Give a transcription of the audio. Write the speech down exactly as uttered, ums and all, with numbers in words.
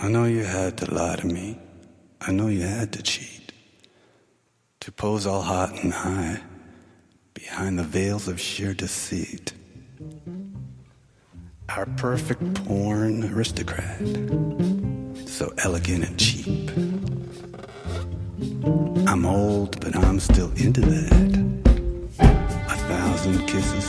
I know you had to lie to me. I know you had to cheat. To pose all hot and high behind the veils of sheer deceit. Our perfect porn aristocrat, so elegant and cheap. I'm old, but I'm still into that. A thousand kisses